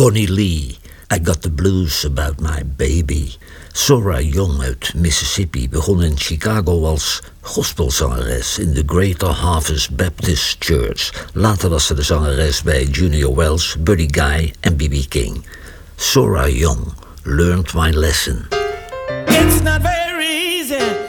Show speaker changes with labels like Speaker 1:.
Speaker 1: Bonnie Lee, I Got the Blues About My Baby. Zora Young uit Mississippi begon in Chicago als gospelzangeres in de Greater Harvest Baptist Church. Later was ze de zangeres bij Junior Wells, Buddy Guy en B.B. King. Zora Young, Learned My Lesson.
Speaker 2: It's not very easy